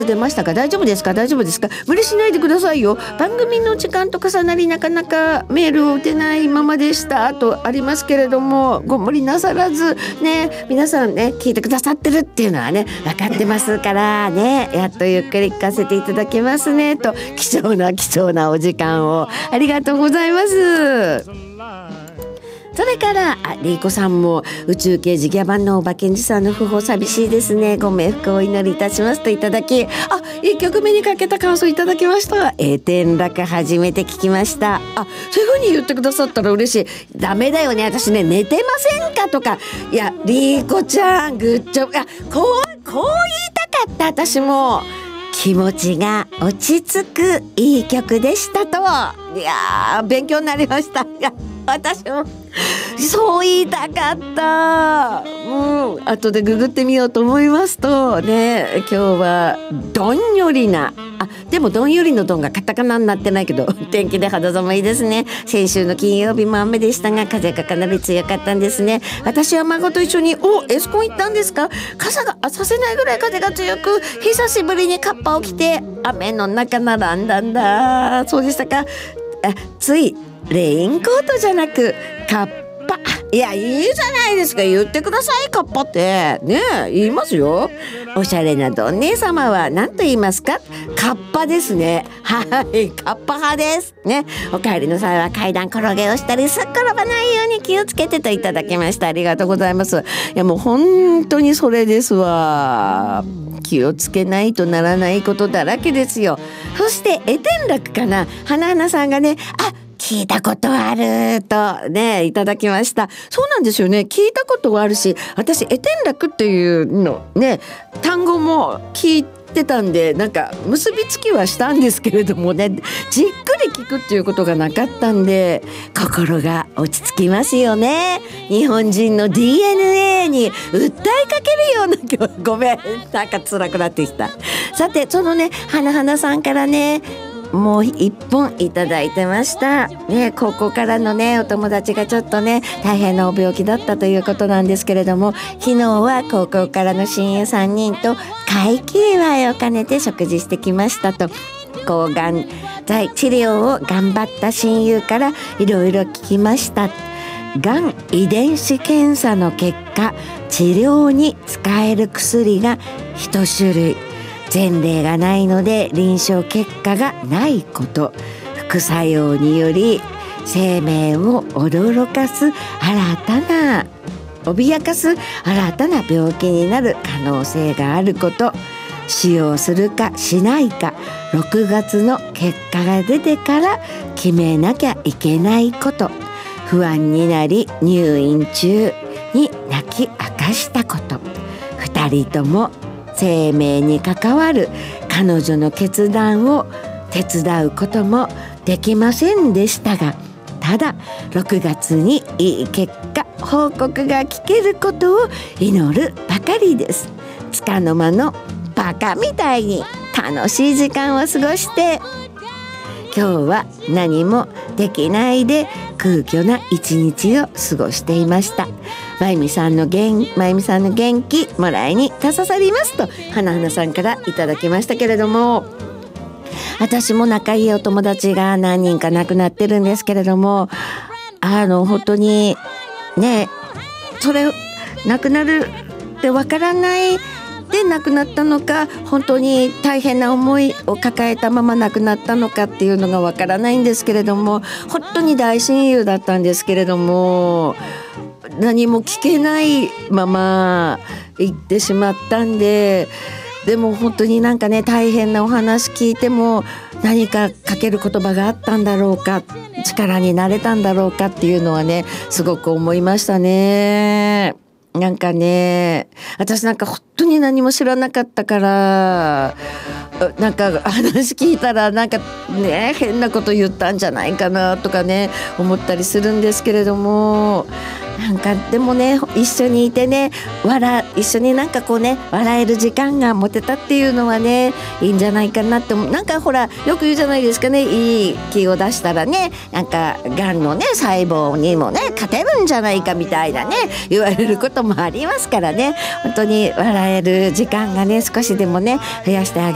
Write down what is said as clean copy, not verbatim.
出ましたか？大丈夫ですか？大丈夫ですか？無理しないでくださいよ。番組の時間と重なりなかなかメールを打てないままでしたとありますけれども、ご無理なさらずね、皆さんね聞いてくださってるっていうのはね分かってますからね、やっとゆっくり聞かせていただけますねと、貴重なお時間をありがとうございます。それからリーコさんも宇宙刑事ギャバンのおばけんじさんの訃報寂しいですね、ご冥福をお祈りいたしますといただき、1曲目にかけた感想いただきました。転落初めて聞きました。そういう風に言ってくださったら嬉しい。ダメだよね、私ね寝てませんかとか、いやリーコちゃんグッジョブ、こう言いたかった。私も気持ちが落ち着くいい曲でしたと。いや勉強になりました。いや私もそう言いたかった。後でググってみようと思いますとね、今日はどんよりな、でもどんよりのどんがカタカナになってないけど、天気で肌寒いですね。先週の金曜日も雨でしたが風がかなり強かったんですね。私は孫と一緒にエスコン行ったんですか？傘がさせないぐらい風が強く、久しぶりにカッパを着て雨の中並んだんだ。そうでしたか。ついレインコートじゃなくカッパ、いやいいじゃないですか、言ってください。カッパってね言いますよ。おしゃれなどん姉様は何と言いますか？カッパですね。はい、カッパ派ですね。お帰りの際は階段転げをしたりすっ転ばないように気をつけてといただきました。ありがとうございます。いやもう本当にそれですわ。気をつけないとならないことだらけですよ。そして転落かな、花さんがね聞いたことあるとねいただきました。そうなんですよね、聞いたことはあるし、私転落っていうのね単語も聞いてたんで、なんか結びつきはしたんですけれどもね、じっくり聞くっていうことがなかったんで心が落ち着きますよね。日本人の DNA に訴えかけるような、今日ごめんなんか辛くなってきた。さてそのね花さんからねもう一本いただいてましたね。高校からのねお友達がちょっとね大変なお病気だったということなんですけれども、昨日は高校からの親友3人と会期祝いを兼ねて食事してきましたと。抗がん剤治療を頑張った親友からいろいろ聞きました。がん遺伝子検査の結果、治療に使える薬が1種類、前例がないので臨床結果がないこと、副作用により生命を脅かす脅かす新たな病気になる可能性があること、使用するかしないか6月の結果が出てから決めなきゃいけないこと、不安になり入院中に泣き明かしたこと、2人とも生命に関わる彼女の決断を手伝うこともできませんでしたが、ただ6月にいい結果報告が聞けることを祈るばかりです。束の間のバカみたいに楽しい時間を過ごして、今日は何もできないで空虚な一日を過ごしていました。まゆみさんの元気もらいにたささりますと花さんからいただきましたけれども、私も仲いいお友達が何人か亡くなってるんですけれども、本当にねそれ亡くなるってわからないで亡くなったのか、本当に大変な思いを抱えたまま亡くなったのかっていうのがわからないんですけれども、本当に大親友だったんですけれども、何も聞けないまま行ってしまったんで、でも本当になんかね大変なお話聞いても何かかける言葉があったんだろうか、力になれたんだろうかっていうのはねすごく思いましたね。なんかね私なんか本当に何も知らなかったから、なんか話聞いたらなんかね変なこと言ったんじゃないかなとかね思ったりするんですけれども、なんかでもね一緒にいてね一緒になんかこうね笑える時間が持てたっていうのはねいいんじゃないかなって。なんかほらよく言うじゃないですかね、いい気を出したらねなんかがんのね細胞にもね勝てるんじゃないかみたいなね言われることもありますからね、本当に笑える時間がね少しでもね増やしてあげ